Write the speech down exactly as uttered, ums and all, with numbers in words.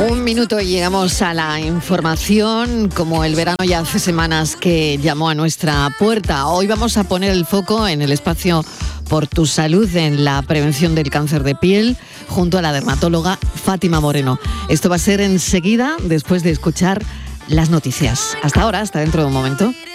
Un minuto y llegamos a la información. Como el verano ya hace semanas que llamó a nuestra puerta, hoy vamos a poner el foco en el espacio Por tu Salud, en la prevención del cáncer de piel, junto a la dermatóloga Fátima Moreno. Esto va a ser enseguida, después de escuchar las noticias. Hasta ahora, hasta dentro de un momento.